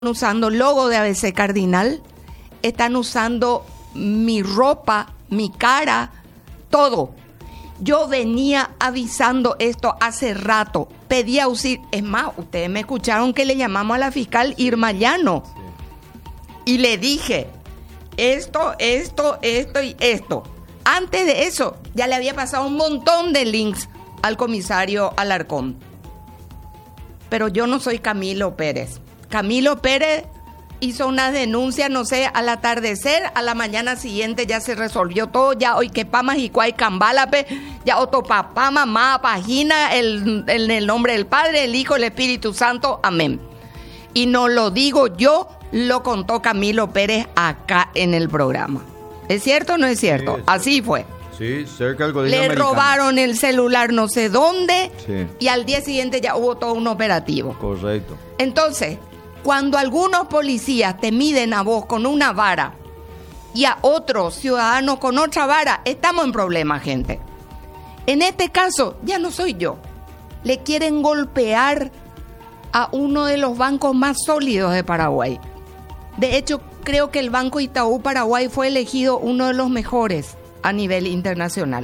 usando logo de ABC Cardinal, están usando mi ropa, mi cara, todo. Yo venía avisando esto hace rato, pedí auxilio. Es más, ustedes me escucharon que le llamamos a la fiscal Irma Llano. Sí. Y le dije, esto y esto. Antes de eso, ya le había pasado un montón de links al comisario Alarcón. Pero yo no soy Camilo Pérez. Camilo Pérez hizo una denuncia, no sé, al atardecer, a la mañana siguiente ya se resolvió todo, ya hoy que pamas y cuay cambalape, ya otro papá, mamá, página, el nombre del Padre, el Hijo, el Espíritu Santo, amén. Y no lo digo yo, lo contó Camilo Pérez acá en el programa. ¿Es cierto o no es cierto? Sí, así fue. Sí, cerca del colegio Le americano. robaron el celular no sé dónde, sí. Y al día siguiente ya hubo todo un operativo. Correcto. Entonces, cuando algunos policías te miden a vos con una vara y a otros ciudadanos con otra vara, estamos en problemas, gente. En este caso, ya no soy yo. Le quieren golpear a uno de los bancos más sólidos de Paraguay. De hecho, creo que el Banco Itaú Paraguay fue elegido uno de los mejores a nivel internacional.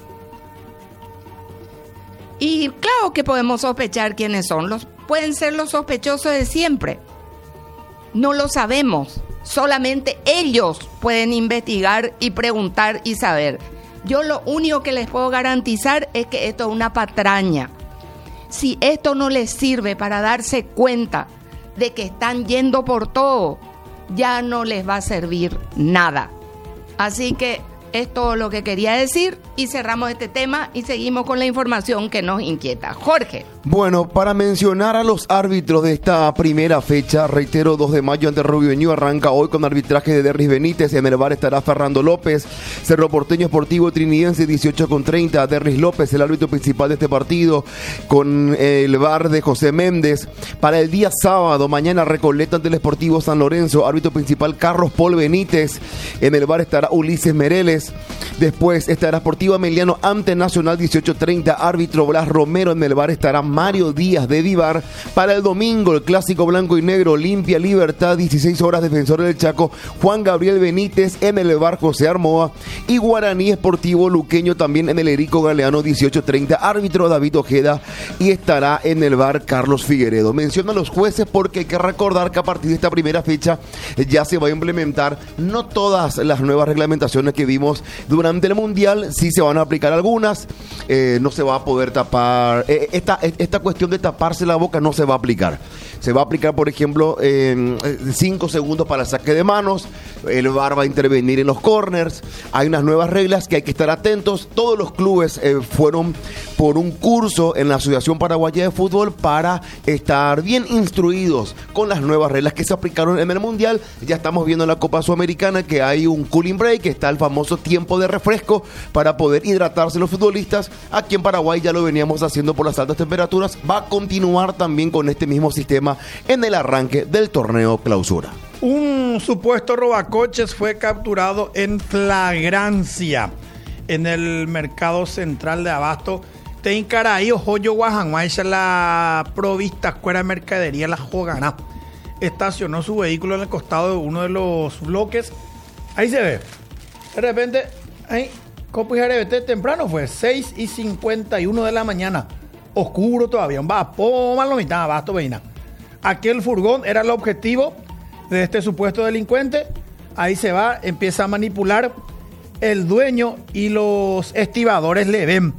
Y claro que podemos sospechar quiénes son. Pueden ser los sospechosos de siempre. No lo sabemos. Solamente ellos pueden investigar y preguntar y saber. Yo lo único que les puedo garantizar es que esto es una patraña. Si esto no les sirve para darse cuenta de que están yendo por todo, ya no les va a servir nada. Así que es todo lo que quería decir y cerramos este tema y seguimos con la información que nos inquieta. Jorge. Bueno, para mencionar a los árbitros de esta primera fecha, reitero, 2 de mayo ante Rubio Ñu arranca hoy con arbitraje de Derris Benítez. En el VAR estará Fernando López. Cerro Porteño Sportivo Trinidense 18:30. Derris López, el árbitro principal de este partido, con el VAR de José Méndez. Para el día sábado, mañana Recoleta ante el Sportivo San Lorenzo. Árbitro principal Carlos Paul Benítez. En el VAR estará Ulises Mereles. Después estará Sportivo Emiliano ante Nacional 18:30. Árbitro Blas Romero. En el VAR estará Mario Díaz de Vivar. Para el domingo, el clásico blanco y negro, Olimpia Libertad, 16 horas, Defensor del Chaco, Juan Gabriel Benítez. En el VAR, José Armoa. Y Guaraní Esportivo Luqueño también en el Erico Galeano, 18:30. Árbitro David Ojeda. Y estará en el VAR Carlos Figueredo. Menciono a los jueces porque hay que recordar que a partir de esta primera fecha ya se va a implementar no todas las nuevas reglamentaciones que vimos durante el Mundial. Sí se van a aplicar algunas. No se va a poder tapar. Esta cuestión de taparse la boca no se va a aplicar. Se va a aplicar, por ejemplo, 5 segundos para el saque de manos. El VAR va a intervenir en los corners. Hay unas nuevas reglas que hay que estar atentos. Todos los clubes fueron por un curso en la Asociación Paraguaya de Fútbol para estar bien instruidos con las nuevas reglas que se aplicaron en el Mundial. Ya estamos viendo en la Copa Sudamericana que hay un cooling break, que está el famoso tiempo de refresco para poder hidratarse los futbolistas. Aquí en Paraguay ya lo veníamos haciendo por las altas temperaturas. Va a continuar también con este mismo sistema en el arranque del torneo Clausura. Un supuesto robacoches fue capturado en flagrancia en el mercado central de Abasto. Te Incaraí, Joyo Guajanguaycha, la provista escuela de mercadería La Joganá. Estacionó su vehículo en el costado de uno de los bloques. Ahí se ve. De repente, ahí, Copijarevete temprano fue 6:51 de la mañana. Oscuro todavía, un vapor, más lo mitad, Abasto, veina. Aquel furgón era el objetivo de este supuesto delincuente. Ahí se va, empieza a manipular. El dueño y los estibadores le ven.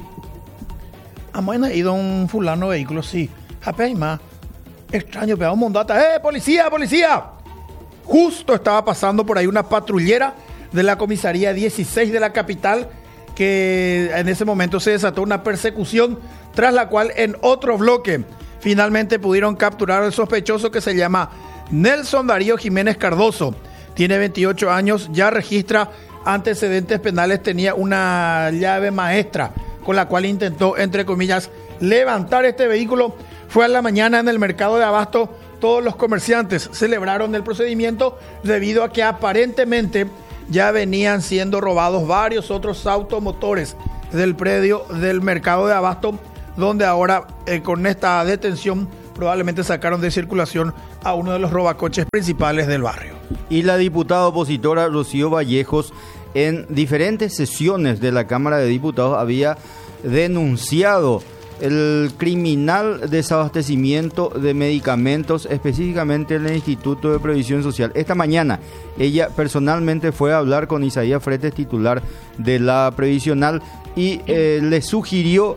Amén, ido un fulano vehículo, sí. Apenas más. Extraño, pero un mondata. ¡Policía, policía! Justo estaba pasando por ahí una patrullera de la comisaría 16 de la capital, que en ese momento se desató una persecución, tras la cual en otro bloque finalmente pudieron capturar al sospechoso, que se llama Nelson Darío Jiménez Cardoso. Tiene 28 años, ya registra antecedentes penales, tenía una llave maestra con la cual intentó, entre comillas, levantar este vehículo. Fue a la mañana en el mercado de Abasto. Todos los comerciantes celebraron el procedimiento debido a que aparentemente ya venían siendo robados varios otros automotores del predio del mercado de Abasto, donde ahora con esta detención probablemente sacaron de circulación a uno de los robacoches principales del barrio. Y la diputada opositora Rocío Vallejos, en diferentes sesiones de la Cámara de Diputados, había denunciado el criminal desabastecimiento de medicamentos, específicamente en el Instituto de Previsión Social. Esta mañana ella personalmente fue a hablar con Isaías Fretes, titular de la Previsional, y le sugirió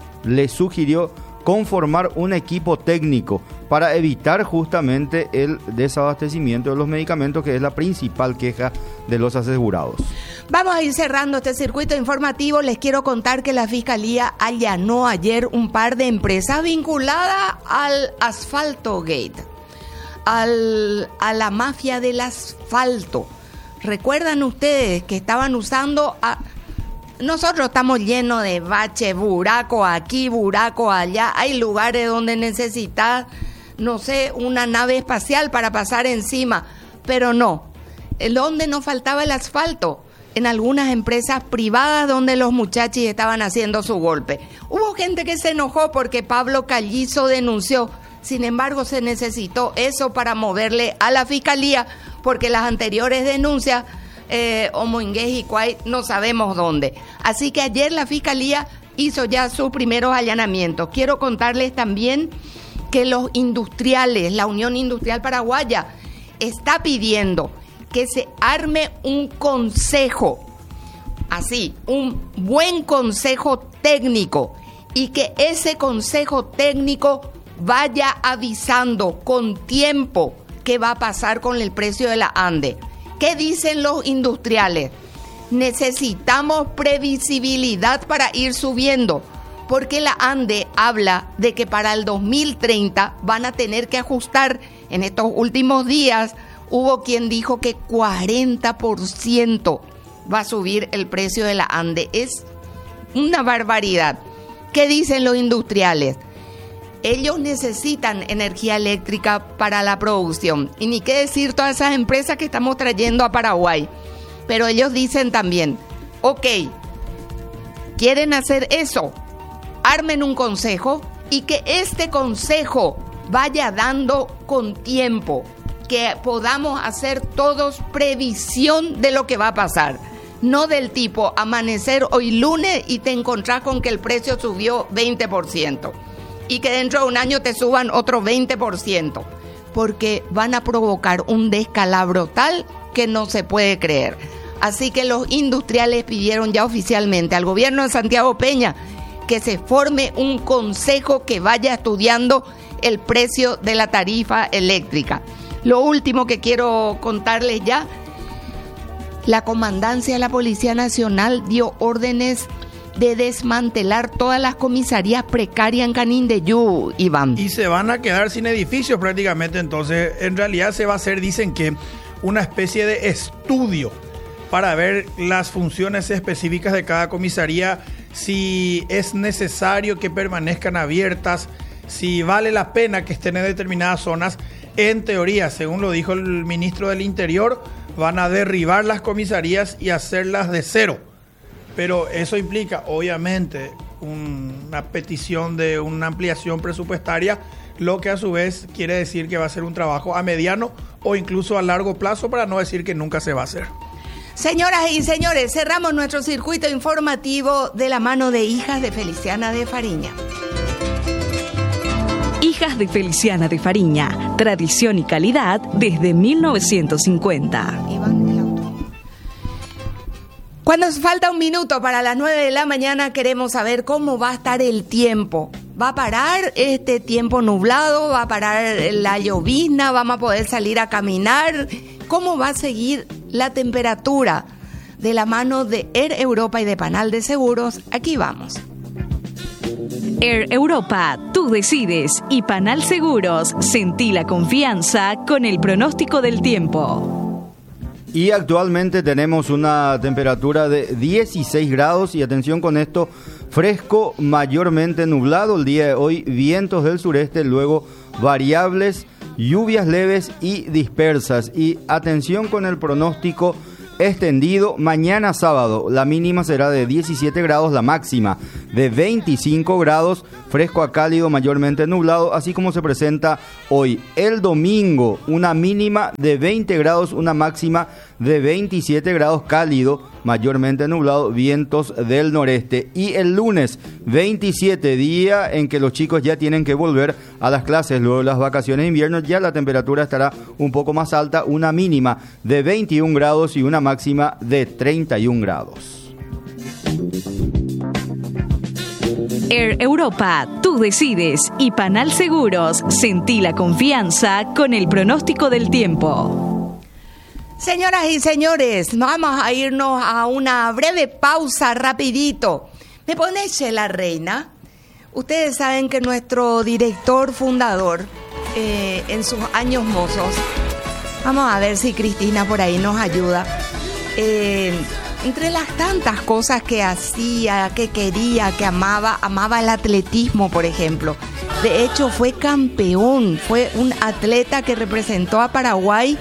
conformar un equipo técnico para evitar justamente el desabastecimiento de los medicamentos, que es la principal queja de los asegurados. Vamos a ir cerrando este circuito informativo. Les quiero contar que la Fiscalía allanó ayer un par de empresas vinculadas al Asfalto Gate, a la mafia del asfalto. ¿Recuerdan ustedes que estaban usando Nosotros estamos llenos de bache, buraco aquí, buraco allá. Hay lugares donde necesitas, no sé, una nave espacial para pasar encima, pero no. ¿Dónde nos faltaba el asfalto? En algunas empresas privadas donde los muchachos estaban haciendo su golpe. Hubo gente que se enojó porque Pablo Callizo denunció. Sin embargo, se necesitó eso para moverle a la Fiscalía, porque las anteriores denuncias, Omoingués y Cuay, no sabemos dónde. Así que ayer la Fiscalía hizo ya sus primeros allanamientos. Quiero contarles también que los industriales, la Unión Industrial Paraguaya, está pidiendo que se arme un consejo, así, un buen consejo técnico, y que ese consejo técnico vaya avisando con tiempo qué va a pasar con el precio de la ANDE. ¿Qué dicen los industriales? Necesitamos previsibilidad para ir subiendo, porque la ANDE habla de que para el 2030 van a tener que ajustar. En estos últimos días hubo quien dijo que 40% va a subir el precio de la ANDE. Es una barbaridad. ¿Qué dicen los industriales? Ellos necesitan energía eléctrica para la producción. Y ni qué decir todas esas empresas que estamos trayendo a Paraguay. Pero ellos dicen también, ok, ¿quieren hacer eso? Armen un consejo y que este consejo vaya dando con tiempo, que podamos hacer todos previsión de lo que va a pasar. No del tipo amanecer hoy lunes y te encontrás con que el precio subió 20%. Y que dentro de un año te suban otro 20%, porque van a provocar un descalabro tal que no se puede creer. Así que los industriales pidieron ya oficialmente al gobierno de Santiago Peña que se forme un consejo que vaya estudiando el precio de la tarifa eléctrica. Lo último que quiero contarles ya, la comandancia de la Policía Nacional dio órdenes de desmantelar todas las comisarías precarias en Canindeyú, Iván. Y se van a quedar sin edificios prácticamente. Entonces, en realidad se va a hacer, dicen que, una especie de estudio para ver las funciones específicas de cada comisaría, si es necesario que permanezcan abiertas, si vale la pena que estén en determinadas zonas. En teoría, según lo dijo el ministro del Interior, van a derribar las comisarías y hacerlas de cero. Pero eso implica, obviamente, una petición de una ampliación presupuestaria, lo que a su vez quiere decir que va a ser un trabajo a mediano o incluso a largo plazo, para no decir que nunca se va a hacer. Señoras y señores, cerramos nuestro circuito informativo de la mano de Hijas de Feliciana de Fariña. Hijas de Feliciana de Fariña, tradición y calidad desde 1950. Cuando falta un minuto para las 9 de la mañana, queremos saber cómo va a estar el tiempo. ¿Va a parar este tiempo nublado? ¿Va a parar la llovizna? ¿Vamos a poder salir a caminar? ¿Cómo va a seguir la temperatura? De la mano de Air Europa y de Panal de Seguros, aquí vamos. Air Europa, tú decides, y Panal Seguros, sentí la confianza con el pronóstico del tiempo. Y actualmente tenemos una temperatura de 16 grados y atención con esto, fresco, mayormente nublado el día de hoy, vientos del sureste, luego variables, lluvias leves y dispersas. Y atención con el pronóstico extendido, mañana sábado la mínima será de 17 grados, la máxima de 25 grados, fresco a cálido, mayormente nublado, así como se presenta hoy. El domingo, una mínima de 20 grados, una máxima de 27 grados, cálido, mayormente nublado, vientos del noreste. Y el lunes 27, día en que los chicos ya tienen que volver a las clases luego de las vacaciones de invierno, ya la temperatura estará un poco más alta, una mínima de 21 grados y una máxima de 31 grados. Air Europa, tú decides, y Panal Seguros, sentí la confianza con el pronóstico del tiempo. Señoras y señores, vamos a irnos a una breve pausa rapidito. ¿Me pones la reina? Ustedes saben que nuestro director fundador, en sus años mozos, vamos a ver si Cristina por ahí nos ayuda, entre las tantas cosas que hacía, que quería, que amaba el atletismo, por ejemplo. De hecho, fue campeón, fue un atleta que representó a Paraguay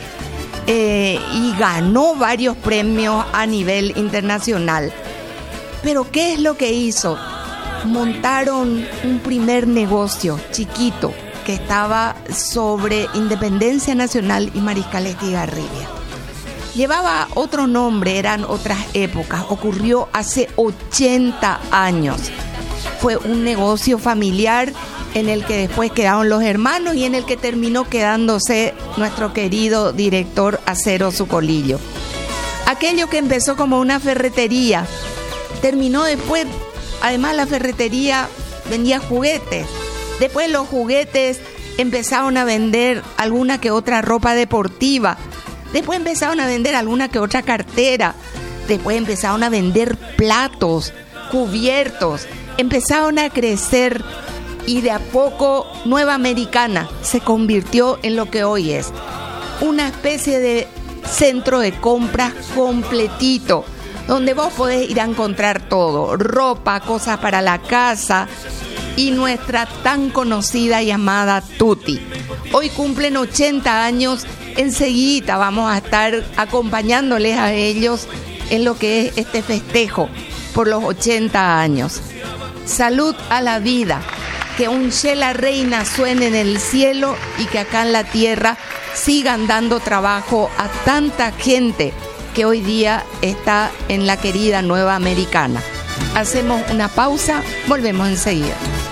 y ganó varios premios a nivel internacional. Pero ¿qué es lo que hizo? Montaron un primer negocio chiquito que estaba sobre Independencia Nacional y Mariscal Estigarribia. Llevaba otro nombre, eran otras épocas, ocurrió hace 80 años. Fue un negocio familiar en el que después quedaron los hermanos y en el que terminó quedándose nuestro querido director Acero Zucolillo. Aquello que empezó como una ferretería, terminó después, además la ferretería vendía juguetes. Después los juguetes empezaron a vender alguna que otra ropa deportiva. Después empezaron a vender alguna que otra cartera. Después empezaron a vender platos, cubiertos. Empezaron a crecer y de a poco Nueva Americana se convirtió en lo que hoy es. Una especie de centro de compras completito, donde vos podés ir a encontrar todo. Ropa, cosas para la casa y nuestra tan conocida llamada Tutti. Hoy cumplen 80 años. Enseguida vamos a estar acompañándoles a ellos en lo que es este festejo por los 80 años. Salud a la vida, que un Shela Reina suene en el cielo y que acá en la tierra sigan dando trabajo a tanta gente que hoy día está en la querida Nueva Americana. Hacemos una pausa, volvemos enseguida.